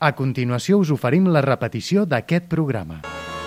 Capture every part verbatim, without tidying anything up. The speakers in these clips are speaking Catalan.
A continuació us oferim la repetició d'aquest programa.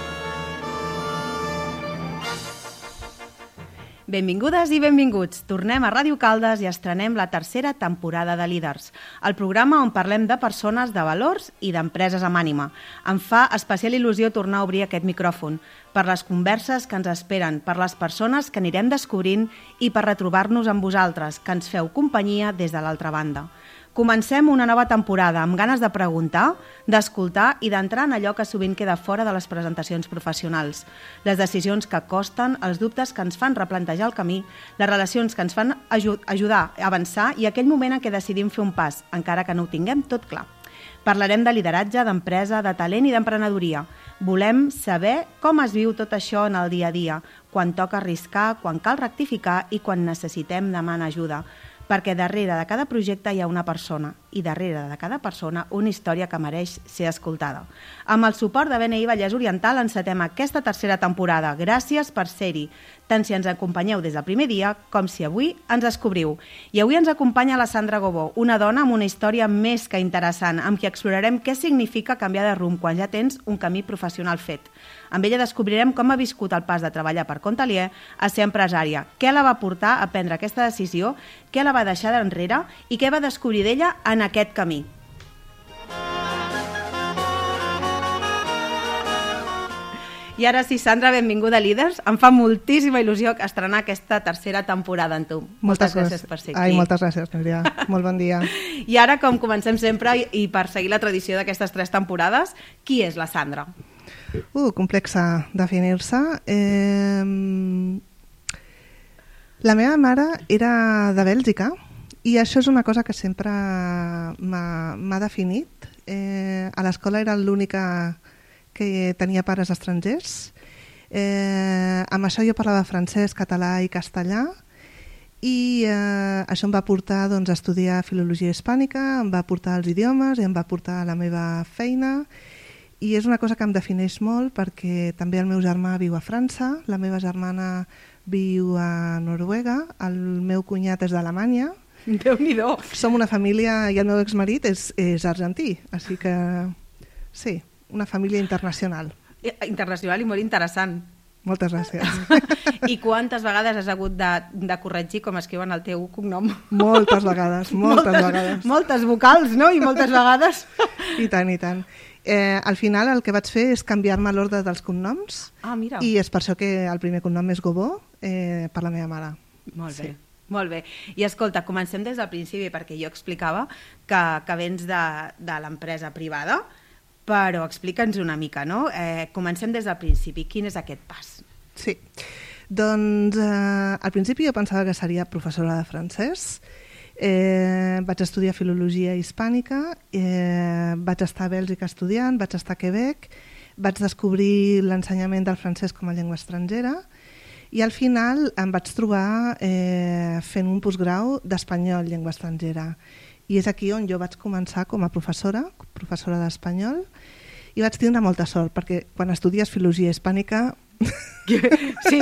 Benvingudes i benvinguts. Tornem a Ràdio Caldes i estrenem la tercera temporada de Líders, el programa on parlem de persones, de valors i d'empreses amb ànima. Em fa especial il·lusió tornar a obrir aquest micròfon, per les converses que ens esperen, per les persones que anirem descobrint i per retrobar-nos amb vosaltres, que ens feu companyia des de l'altra banda. Comencem una nova temporada amb ganes de preguntar, d'escoltar i d'entrar en allò que sovint queda fora de les presentacions professionals. Les decisions que costen, els dubtes que ens fan replantejar el camí, les relacions que ens fan ajudar a avançar i aquell moment en què decidim fer un pas, encara que no ho tinguem tot clar. Parlarem de lideratge, d'empresa, de talent i d'emprenedoria. Volem saber com es viu tot això en el dia a dia, quan toca arriscar, quan cal rectificar i quan necessitem demanar ajuda. Perquè darrere de cada projecte hi ha una persona i darrere de cada persona una història que mereix ser escoltada. Amb el suport de B N I Vallès Oriental encetem aquesta tercera temporada. Gràcies per ser-hi, tant si ens acompanyeu des del primer dia com si avui ens descobriu. I avui ens acompanya la Sandra Gobó, una dona amb una història més que interessant, amb qui explorarem què significa canviar de rumb quan ja tens un camí professional fet. Amb ella descobrirem com ha viscut el pas de treballar per compte aliè a ser empresària, què la va portar a prendre aquesta decisió, què la va deixar enrere i què va descobrir d'ella en aquest camí. I ara sí, Sandra, benvinguda a Líders. Em fa moltíssima il·lusió estrenar aquesta tercera temporada en tu. Moltes, moltes gràcies per ser aquí. Ai, moltes gràcies, Núria. Molt bon dia. I ara, com comencem sempre, i per seguir la tradició d'aquestes tres temporades, qui és la Sandra? Uh, complexa definir-se. Eh, la meva mare era de Bèlgica i això és una cosa que sempre m'ha definit. Eh, a l'escola era l'única que tenia pares estrangers. Eh, amb això jo parlava francès, català i castellà i eh, això em va portar doncs, a estudiar filologia hispànica, em va portar als idiomes i em va portar a la meva feina. I és una cosa que em defineix molt perquè també el meu germà viu a França, la meva germana viu a Noruega, el meu cunyat és d'Alemanya. Déu-n'hi-do! Som una família i el meu exmarit és, és argentí, així que sí, una família internacional. Internacional i molt interessant. Moltes gràcies. I quantes vegades has hagut de, de corregir com escriuen el teu cognom? Moltes vegades, moltes, moltes vegades. Moltes vocals, no? I moltes vegades. I tant, i tant. Eh, al final el que vaig fer és canviar-me l'ordre dels cognoms. Ah, mira. I és per això que el primer cognom és Gobó, eh, per la meva mare. Molt bé. Sí. Molt bé. I escolta, comencem des del principi, perquè jo explicava que, que vens de, de l'empresa privada, però explica'ns una mica, no? Eh, comencem des del principi. Quin és aquest pas? Sí. Doncs eh, al principi jo pensava que seria professora de francès. Eh, vaig estudiar filologia hispànica, eh, vaig estar a Bèlgica estudiant, vaig estar a Quebec, vaig descobrir l'ensenyament del francès com a llengua estrangera i al final em vaig trobar eh, fent un postgrau d'espanyol, llengua estrangera. I és aquí on jo vaig començar com a professora, professora d'espanyol, i vaig tindre molta sort, perquè quan estudies filologia hispànica sí.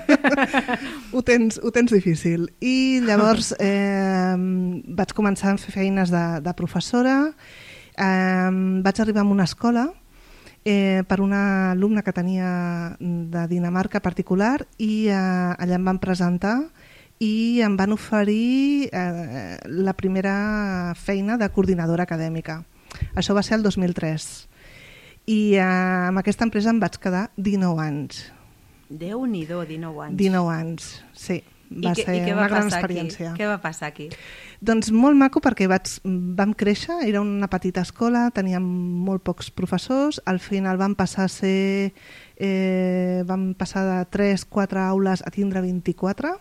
ho, tens, ho tens difícil. I llavors eh, vaig començar a fer feines de, de professora, eh, vaig arribar a una escola eh, per una alumna que tenia de Dinamarca particular i eh, allà em van presentar i em van oferir eh, la primera feina de coordinadora acadèmica. Això va ser el dos mil tres. I eh, amb aquesta empresa em vaig quedar dinou anys. Déu-n'hi-do, dinou anys. dinou anys, sí. Va I que, ser i què va una gran passar experiència. Aquí? Què va passar aquí? Doncs molt maco perquè vaig, vam créixer, era una petita escola, teníem molt pocs professors, al final vam passar a ser, eh, vam passar de tres quatre aules a tindre vint-i-quatre.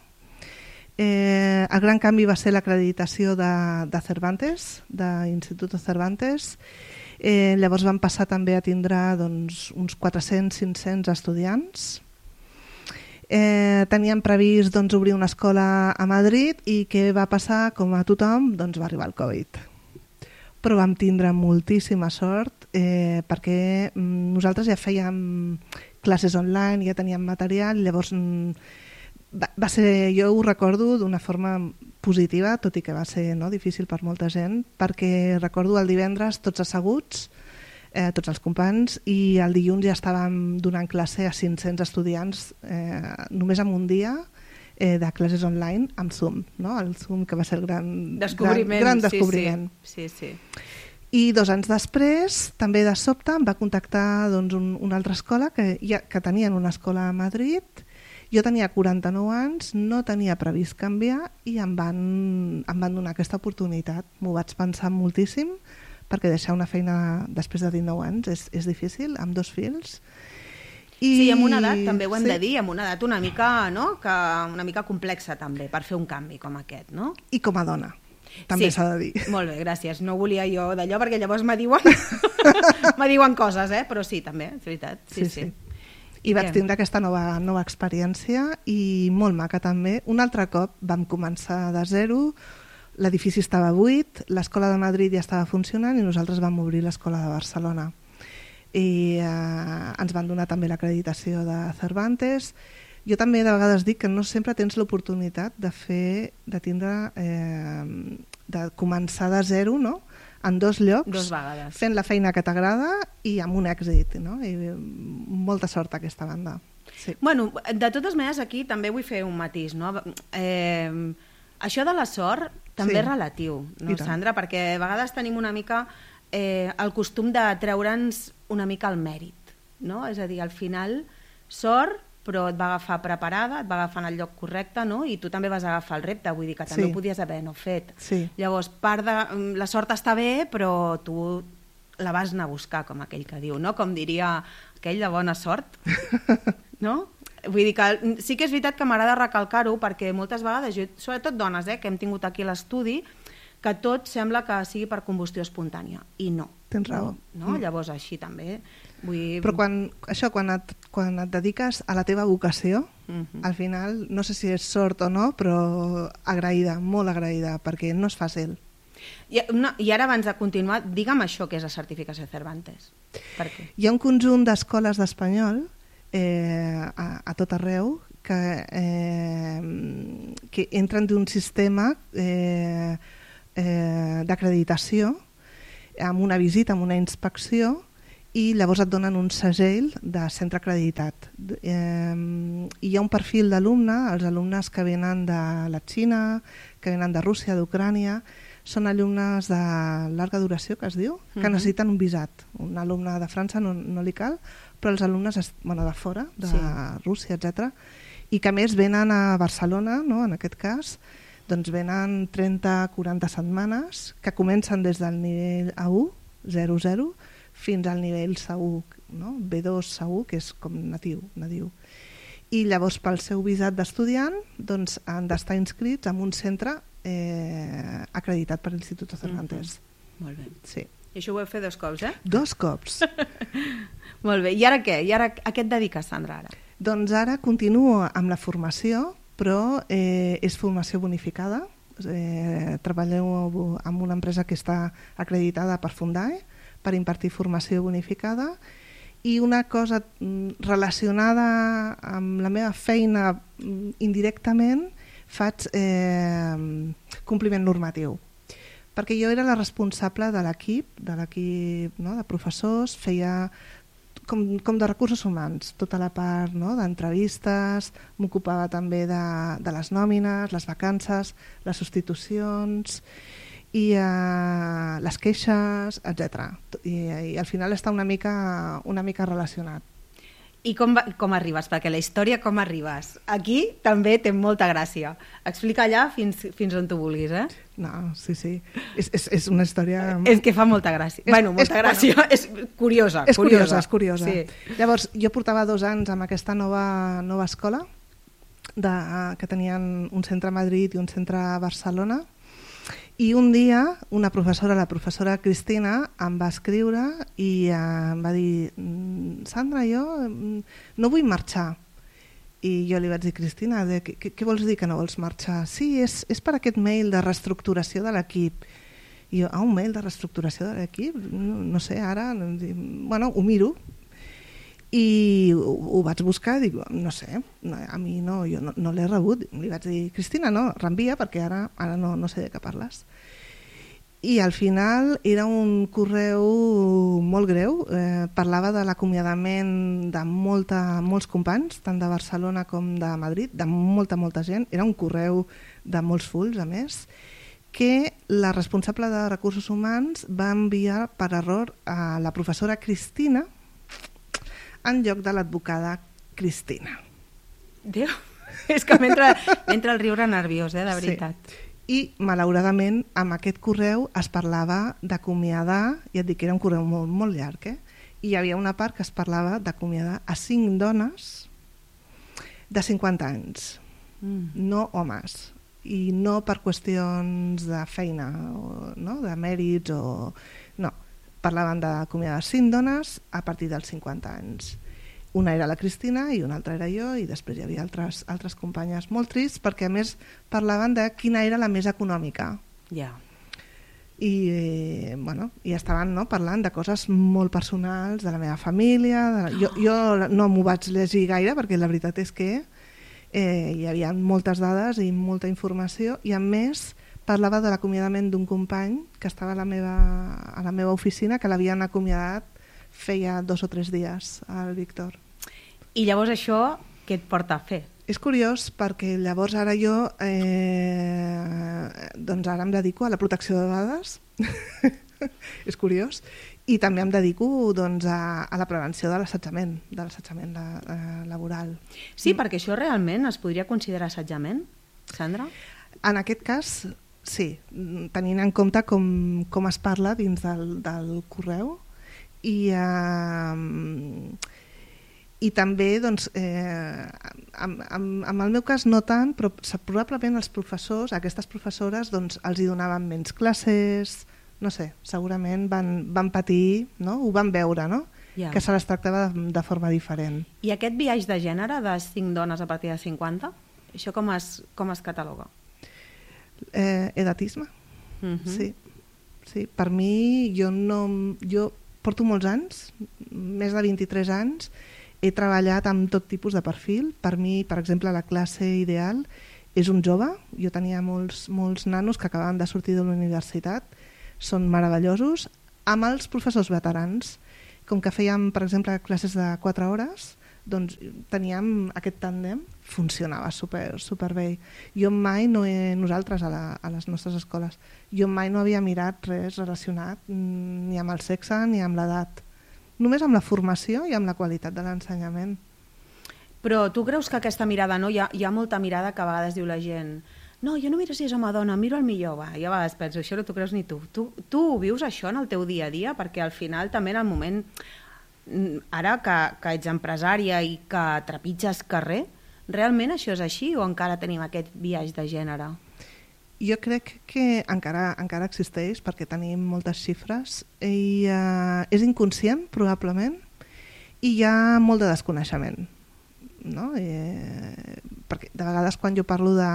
Eh, el gran canvi va ser l'acreditació de, de Cervantes, d'Instituto Cervantes. Eh, llavors vam passar també a tindre doncs, uns quatre-cents cinc-cents estudiants. Eh, teníem previst doncs, obrir una escola a Madrid i què va passar? Com a tothom, doncs, va arribar el Covid. Però vam tindre moltíssima sort eh, perquè nosaltres ja fèiem classes online, ja teníem material, llavors va, va ser, jo ho recordo d'una forma positiva, tot i que va ser no, difícil per molta gent, perquè recordo el divendres tots asseguts eh, tots els companys, i el dilluns ja estàvem donant classe a cinc-cents estudiants eh, només en un dia eh, de classes online amb Zoom, no? El Zoom que va ser el gran descobriment. Gran, gran descobriment. Sí, sí. sí, sí. I dos anys després, també de sobte, em va contactar doncs, un, una altra escola que, ja, que tenien una escola a Madrid. Jo tenia quaranta-nou anys, no tenia previst canviar i em van, em van donar aquesta oportunitat. M'ho vaig pensar moltíssim, perquè deixar una feina després de dinou anys és, és difícil, amb dos fills. I... Sí, amb una edat, també ho hem sí. de dir, amb una edat una mica, no? que, una mica complexa també, per fer un canvi com aquest, no? I com a dona. També sí, s'ha de dir. Molt bé, gràcies. No volia jo d'allò perquè llavors me diuen, me diuen coses, eh? Però sí, també, és veritat. Sí, sí. sí. I vaig tindre aquesta nova, nova experiència i molt maca també. Un altre cop vam començar de zero, l'edifici estava buit, l'escola de Madrid ja estava funcionant i nosaltres vam obrir l'escola de Barcelona. I eh, ens van donar també l'acreditació de Cervantes. Jo també de vegades dic que no sempre tens l'oportunitat de fer, de tindre, eh, de començar de zero, no? En dos llocs, dos vegades, fent la feina que t'agrada i amb un èxit, no? I molta sort a aquesta banda. Sí. Bueno, de totes maneres aquí també vull fer un matís, no? Eh, això de la sort també sí. és relatiu, no, Sandra? Perquè a vegades tenim una mica eh, el costum de treure'ns una mica el mèrit, no? És a dir, al final, sort, però et va agafar preparada, et va agafar en el lloc correcte, no? I tu també vas agafar el repte, vull dir que també sí. ho podies haver no fet. Sí. Llavors, part de la sort està bé, però tu la vas anar a buscar, com aquell que diu, no? Com diria aquell de bona sort, no? Vull dir que sí que és veritat que m'agrada recalcar-ho, perquè moltes vegades, jo, sobretot dones, eh, que hem tingut aquí l'estudi, que tot sembla que sigui per combustió espontània, i no. Tens raó. No? Mm. Llavors, així també. Vull... Però quan, això, quan et, quan et dediques a la teva vocació, mm-hmm. al final, no sé si és sort o no, però agraïda, molt agraïda, perquè no és fàcil. I, no, i ara, abans de continuar, digue'm això que és la certificació Cervantes. Per què? Hi ha un conjunt d'escoles d'espanyol eh, a, a tot arreu que, eh, que entren d'un sistema eh, eh, d'acreditació amb una visita, amb una inspecció, i llavors et donen un segell de centre acreditat. Eh, hi ha un perfil d'alumne, els alumnes que venen de la Xina, que venen de Rússia, d'Ucrània, són alumnes de llarga duració, que es diu, que uh-huh. necessiten un visat. Un alumne de França no, no li cal, però els alumnes bueno, de fora, de sí. Rússia, etcètera, i que a més venen a Barcelona, no, en aquest cas, doncs venen trenta a quaranta setmanes, que comencen des del nivell A u, zero zero, fins al nivell C u, no? B dos C u, que és com natiu, nadiu. I llavors, pel seu visat d'estudiant, doncs, han d'estar inscrits en un centre eh, acreditat per l'Institut Cervantes. Mm-hmm. Molt bé. Sí. I això ho heu fet dos cops, eh? Dos cops. Molt bé. I ara què? I ara, a què et dediques, Sandra, ara? Doncs ara continuo amb la formació, però eh, és formació bonificada. Eh, treballo amb una empresa que està acreditada per Fundae, per impartir formació bonificada, i una cosa relacionada amb la meva feina indirectament, faig eh, compliment normatiu. Perquè jo era la responsable de l'equip, de l'equip no, de professors, feia com, com de recursos humans, tota la part no, d'entrevistes, m'ocupava també de, de les nòmines, les vacances, les substitucions, i uh, les queixes, etcètera. I, I al final està una mica, una mica relacionat. I com, va, com arribes? Perquè la història com arribes? Aquí també té molta gràcia. Explica allà fins, fins on tu vulguis, eh? No, sí, sí. És, és, és una història... És que fa molta gràcia. És, bueno, molta és, gràcia. Bueno, és curiosa. És curiosa, curiosa. És curiosa. Sí. Llavors, jo portava dos anys amb aquesta nova, nova escola, de, que tenien un centre a Madrid i un centre a Barcelona, i un dia una professora, la professora Cristina, em va escriure i em va dir: Sandra, jo no vull marxar. I jo li vaig dir: Cristina, de, què, què vols dir que no vols marxar? Sí, és, és per aquest mail de reestructuració de l'equip. I jo, ah, un mail de reestructuració de l'equip? No, no sé, ara... Bueno, ho miro. I ho, ho vaig buscar i dic, no sé, no, a mi no, jo no, no l'he rebut. Li vaig dir: Cristina, no, reenvia perquè ara, ara no, no sé de què parles. I al final era un correu molt greu, eh, parlava de l'acomiadament de molta, molts companys, tant de Barcelona com de Madrid, de molta, molta gent. Era un correu de molts fulls, a més, que la responsable de Recursos Humans va enviar per error a la professora Cristina en lloc de l'advocada Cristina. Déu, és que m'entra el riure nerviós, eh, de veritat. Sí. I, malauradament, amb aquest correu es parlava d'acomiadar, ja et dic que era un correu molt, molt llarg, eh? I hi havia una part que es parlava d'acomiadar a cinc dones de cinquanta anys, mm. no homes, i no per qüestions de feina, o, no? de mèrits, o... no, parlaven d'acomiadar cinc dones a partir dels cinquanta anys. Una era la Cristina i una altra era jo, i després hi havia altres, altres companyes molt trists perquè a més parlaven de quina era la més econòmica. Ja. I, eh, bueno, i estaven, no, parlant de coses molt personals, de la meva família. De la... jo, jo no m'ho vaig llegir gaire perquè la veritat és que eh, hi havia moltes dades i molta informació, i a més parlava de l'acomiadament d'un company que estava a la meva, a la meva oficina, que l'havien acomiadat feia dos o tres dies al Víctor. I llavors això què et porta a fer? És curiós perquè llavors ara jo eh, doncs ara em dedico a la protecció de dades és curiós, i també em dedico doncs, a, a la prevenció de l'assetjament de l'assetjament la, eh, laboral. Sí, perquè això realment es podria considerar assetjament, Sandra? En aquest cas sí, tenint en compte com, com es parla dins del, del correu. I, eh, i també doncs, eh, amb, amb, amb el meu cas no tant, però probablement els professors, aquestes professores doncs, els hi donaven menys classes, no sé, segurament van, van patir, no? Ho van veure, no? Yeah. Que se les tractava de, de forma diferent. I aquest biaix de gènere de cinc dones a partir de cinquanta, això com es, com es cataloga? Eh, edatisme, uh-huh. sí. sí. Per mi, jo no... Jo, porto molts anys, més de vint-i-tres anys, he treballat amb tot tipus de perfil. Per mi, per exemple, la classe ideal és un jove. Jo tenia molts, molts nanos que acabaven de sortir de la universitat, són meravellosos, amb els professors veterans. Com que fèiem, per exemple, classes de quatre hores, doncs teníem aquest tàndem, funcionava super, super bé. Jo mai no he, nosaltres a, la, a les nostres escoles, jo mai no havia mirat res relacionat ni amb el sexe ni amb l'edat, només amb la formació i amb la qualitat de l'ensenyament. Però tu creus que aquesta mirada, no? Hi ha, hi ha molta mirada que a vegades diu la gent no, jo no miro si és home o dona, miro el millor, va. I a vegades penso, això no t'ho creus ni tu. tu. Tu vius això en el teu dia a dia? Perquè al final també en el moment... Ara que, que ets empresària i que trepitges carrer, realment això és així o encara tenim aquest biaix de gènere? Jo crec que encara, encara existeix perquè tenim moltes xifres i uh, és inconscient probablement i hi ha molt de desconeixement, no? I, perquè de vegades quan jo parlo de,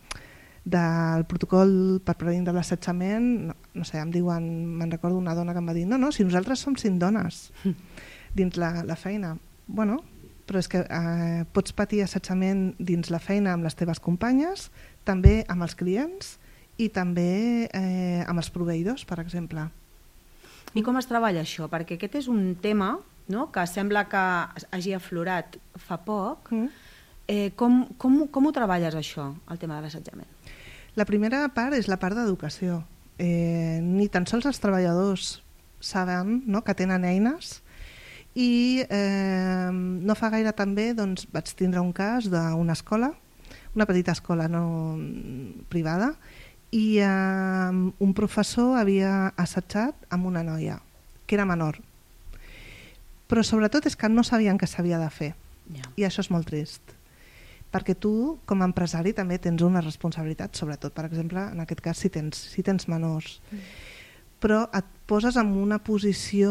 del protocol per prevenir l'assetjament, no, no sé, em diuen, me'n recordo una dona que em va dir no, no, si nosaltres som cinc dones dins la, la feina. Bueno, però és que eh, pots patir assetjament dins la feina amb les teves companyes, també amb els clients i també eh, amb els proveïdors, per exemple. I com es treballa això? Perquè aquest és un tema, no?, que sembla que hagi aflorat fa poc. Mm. Eh, com, com, com ho treballes, això, el tema de l'assetjament? La primera part és la part d'educació. Eh, ni tan sols els treballadors saben, no?, que tenen eines. I eh, no fa gaire també doncs, vaig tindre un cas d'una escola, una petita escola no privada, i eh, un professor havia assetjat amb una noia, que era menor. Però sobretot és que no sabien què s'havia de fer. Yeah. I això és molt trist. Perquè tu, com a empresari, també tens una responsabilitat, sobretot, per exemple, en aquest cas, si tens, si tens menors. Mm. Però et poses en una posició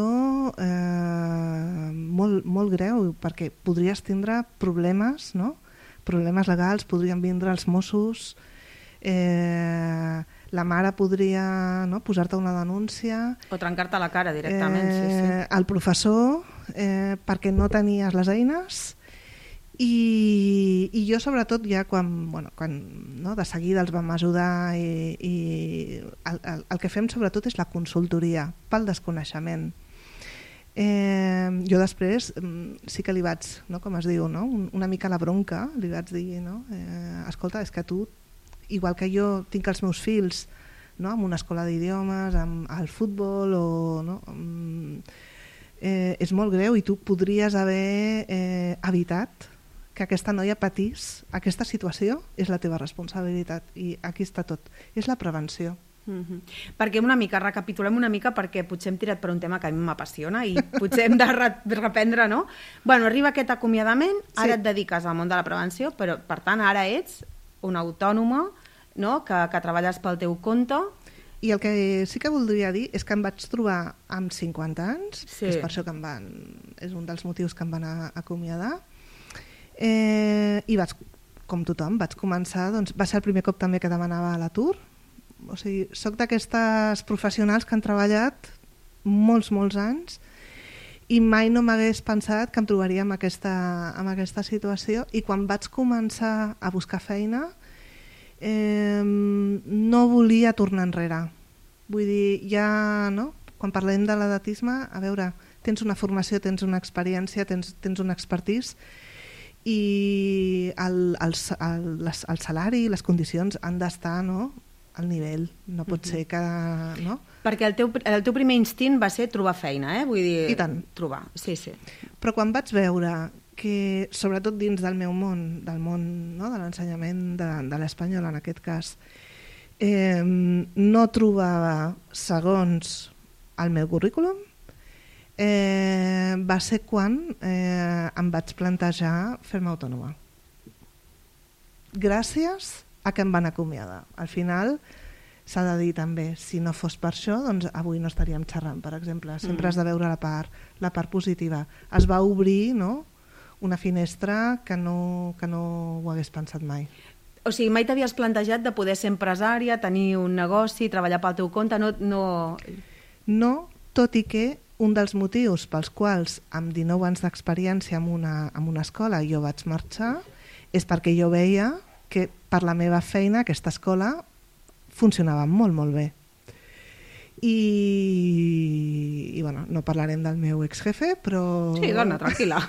eh, molt, molt greu, perquè podries tindre problemes, no? Problemes legals, podrien vindre els Mossos, eh, la mare podria, no?, posar-te una denúncia... O trencar-te la cara directament, eh, sí, sí. El professor, eh, perquè no tenies les eines, I, i jo sobretot ja quan, bueno, quan no, de seguida els vam ajudar i, i el, el, el que fem sobretot és la consultoria pel desconeixement. Eh, jo després sí que li vaig, no, com es diu, no, una mica la bronca, li vaig dir, no, eh, escolta, és que tu, igual que jo tinc els meus fills, no, amb una escola d'idiomes, amb el futbol, o, no, eh, és molt greu i tu podries haver eh, evitat que aquesta noia patís aquesta situació, és la teva responsabilitat i aquí està tot, és la prevenció. Mm-hmm. Perquè una mica, recapitulem una mica perquè potser hem tirat per un tema que a mi m'apassiona i potser hem de re- reprendre, no? Bueno, arriba aquest acomiadament, ara sí. Et dediques al món de la prevenció, però per tant ara ets una autònoma, no? que, que treballes pel teu compte. I el que sí que voldria dir és que em vaig trobar amb cinquanta anys, sí. és per això que em van, és un dels motius que em van a, acomiadar. Eh, i vaig, com tothom, vaig començar, doncs, va ser el primer cop també que demanava l'atur. O sigui, soc d'aquestes professionals que han treballat molts, molts anys i mai no m'hagués pensat que em trobaria en aquesta, en aquesta situació, i quan vaig començar a buscar feina eh, no volia tornar enrere. Vull dir, ja, no? Quan parlem de l'edatisme, a veure, tens una formació, tens una experiència, tens, tens un expertise, i el, el, el, les, el salari i les condicions han d'estar, no, al nivell. No pot uh-huh. ser que... No? Perquè el teu, el teu primer instint va ser trobar feina, eh? Vull dir, I tant. Trobar, sí, sí. Però quan vaig veure que, sobretot dins del meu món, del món, no, de l'ensenyament de, de l'espanyol en aquest cas, eh, no trobava segons el meu currículum, Eh, va ser quan eh, em vaig plantejar fer-me autònoma. Gràcies a que em van acomiadar. Al final, s'ha de dir també, si no fos per això, doncs avui no estaríem xerrant, per exemple. Sempre mm. has de veure la part, la part positiva. Es va obrir, no?, una finestra que no, que no ho hagués pensat mai. O sigui, mai t'havies plantejat de poder ser empresària, tenir un negoci, treballar pel teu compte? No, no... no, tot i que un dels motius pels quals amb dinou anys d'experiència en una, en una escola jo vaig marxar és perquè jo veia que per la meva feina aquesta escola funcionava molt, molt bé. I, i bueno, no parlarem del meu exjefe, però... Sí, dona, tranquil·la.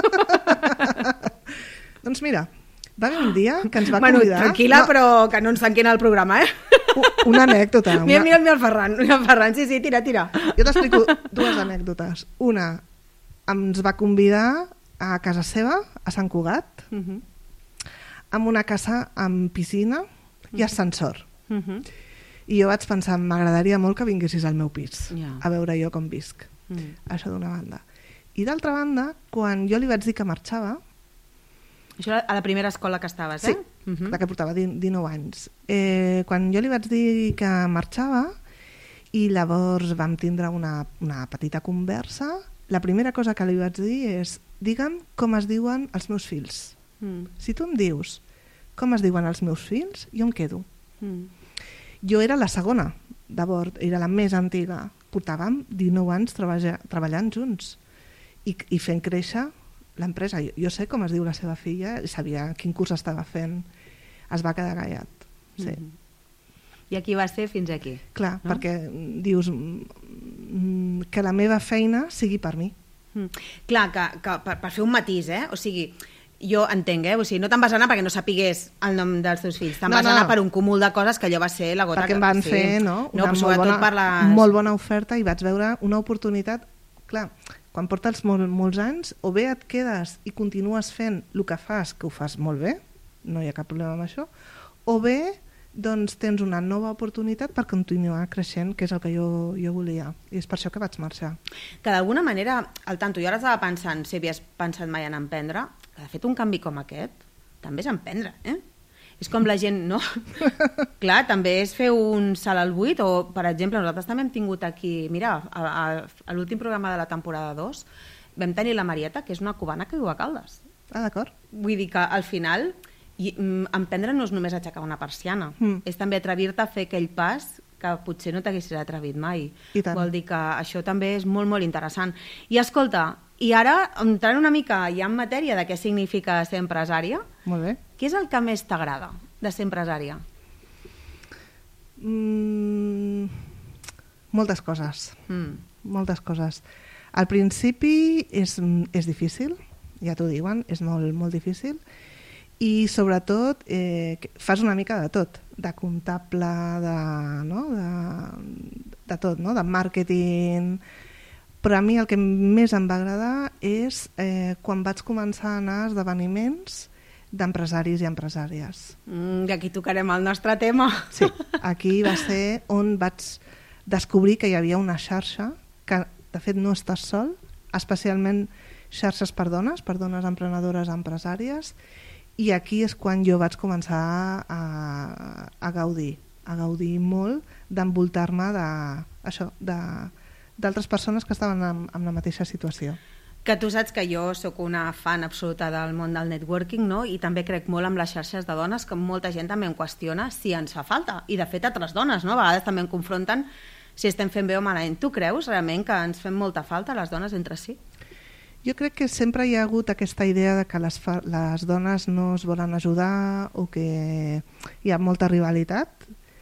Doncs mira, va haver un dia que ens va bueno, convidar... Tranquil·la, no. però que no ens tanquin el programa, eh? Una anècdota. Una... Mira, mira, mira el Ferran, mira el Ferran, sí, sí, tira, tira. Jo t'explico dues anècdotes. Una, ens va convidar a casa seva, a Sant Cugat, uh-huh. amb una casa amb piscina i ascensor. Uh-huh. I jo vaig pensar, m'agradaria molt que vinguessis al meu pis, yeah. a veure jo com visc. Uh-huh. Això d'una banda. I d'altra banda, quan jo li vaig dir que marxava... Això era a la primera escola que estaves, eh? Sí, uh-huh. la que portava dinou anys. Eh, quan jo li vaig dir que marxava i llavors vam tindre una, una petita conversa, la primera cosa que li vaig dir és digue'm com es diuen els meus fills. Mm. Si tu em dius com es diuen els meus fills, jo em quedo. Mm. Jo era la segona de bord, era la més antiga. Portàvem dinou anys treballa, treballant junts i, i fent créixer l'empresa. Jo, jo sé com es diu la seva filla, sabia quin curs estava fent, es va quedar callat. Sí. Mm-hmm. I aquí va ser fins aquí. Clar, no? perquè dius que la meva feina sigui per mi. Mm. Clar, que, que per, per fer un matís, eh? O sigui, jo entenc, eh? O sigui, no te'n vas anar perquè no sapigués el nom dels teus fills, te'n no, vas no. anar per un cúmul de coses que allò va ser la gota perquè que... em van sí. fer no, una no, molt, bona, per les... molt bona oferta i vaig veure una oportunitat. Clar, quan portes molt, molts anys, o bé et quedes i continues fent el que fas, que ho fas molt bé, no hi ha cap problema amb això, o bé doncs tens una nova oportunitat per continuar creixent, que és el que jo, jo volia. I és per això que vaig marxar. Que d'alguna manera, al tanto, jo ara estava pensant, si havies pensat mai en emprendre, que de fet un canvi com aquest també és emprendre, eh? És com la gent, no? Clar, també és fer un salt al buit, o, per exemple, nosaltres també hem tingut aquí, mira, a, a, a l'últim programa de la temporada dos, vam tenir la Marieta, que és una cubana que viu a Caldes. Ah, d'acord. Vull dir que al final... I, mm, emprendre no és només aixecar una persiana, mm. és també atrevir-te a fer aquell pas que potser no t'haguessis atrevit mai. I tant. Vol dir que això també és molt, molt interessant. I escolta, i ara, entrant una mica ja en matèria de què significa ser empresària, Molt bé. què és el que més t'agrada de ser empresària? Mm, moltes coses. Mm. Moltes coses. Al principi és, és difícil, ja t'ho diuen, és molt, molt difícil, i sobretot eh, fas una mica de tot, de comptable, de, no? de, de tot, no? De màrqueting, però a mi el que més em va agradar és eh, quan vaig començar a anar a esdeveniments d'empresaris i empresàries. Mm, I aquí tocarem el nostre tema. Sí, aquí va ser on vaig descobrir que hi havia una xarxa que de fet no estàs sol, especialment xarxes per dones, per dones emprenedores empresàries, i aquí és quan jo vaig començar a, a gaudir, a gaudir molt d'envoltar-me de, això, de, d'altres persones que estaven en, en la mateixa situació. Que tu saps que jo sóc una fan absoluta del món del networking, no? I també crec molt en les xarxes de dones, que molta gent també em qüestiona si ens fa falta. I de fet altres dones, no? A vegades també em confronten si estem fent bé o malament. Tu creus realment que ens fem molta falta les dones entre si? Jo crec que sempre hi ha hagut aquesta idea de que les, fa, les dones no es volen ajudar o que hi ha molta rivalitat,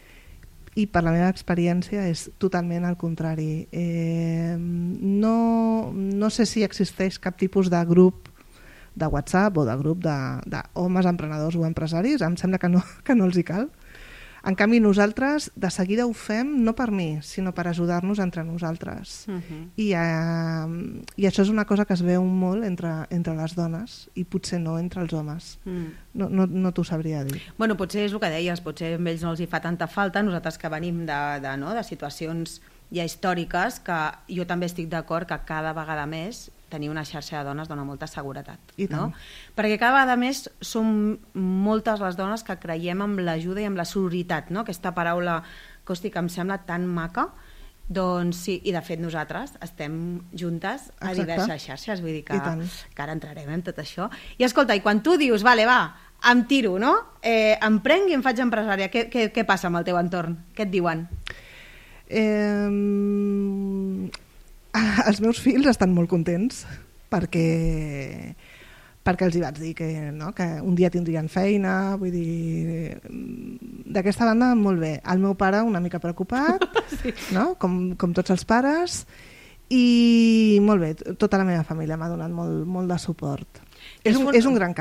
i per la meva experiència és totalment al contrari. Eh, no, no sé si existeix cap tipus de grup de WhatsApp o de grup d'homes emprenedors o empresaris, em sembla que no, que no els hi cal. En canvi, nosaltres de seguida ho fem no per mi, sinó per ajudar-nos entre nosaltres. Uh-huh. I, eh, I això és una cosa que es veu molt entre, entre les dones i potser no entre els homes. Mm. No, no, no t'ho sabria dir. Bueno, potser és el que deies, potser a ells no els hi fa tanta falta, nosaltres que venim de, de, no, de situacions ja històriques, que jo també estic d'acord que cada vegada més tenir una xarxa de dones dona molta seguretat. I tant. No? Perquè cada vegada més som moltes les dones que creiem en l'ajuda i en la sororitat, no? Aquesta paraula que, hosti, que em sembla tan maca, doncs sí, i de fet nosaltres estem juntes a Exacte. Diverses xarxes, vull dir que, que ara entrarem en tot això. I escolta, i quan tu dius, vale, va, em tiro, no? Eh, em prenc i em faig empresària, què, què, què passa amb el teu entorn? Què et diuen? Eh, els meus fills estan molt contents perquè, perquè els hi vaig dir que, no, que un dia tindrien feina, vull dir, d'aquesta banda molt bé. El meu pare una mica preocupat, sí. No? com, com tots els pares, i molt bé, tota la meva família m'ha donat molt, molt de suport. És un, és un gran